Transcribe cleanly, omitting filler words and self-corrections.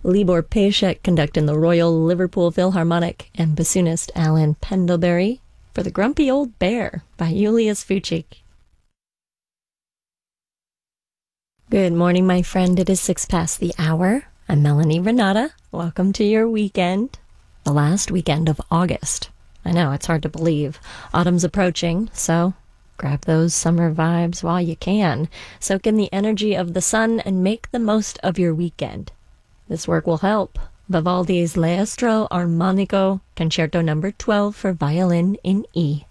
Libor Pejcek conducting the Royal Liverpool Philharmonic, and bassoonist Alan Pendlebury for The Grumpy Old Bear by Julius Fuchik. Good morning, my friend. It is 6 past the hour. I'm Melanie Renata. Welcome to your weekend. The last weekend of August. I know, it's hard to believe. Autumn's approaching, so grab those summer vibes while you can. Soak in the energy of the sun and make the most of your weekend. This work will help. Vivaldi's L'Estro Armonico, Concerto No. 12 for violin in E.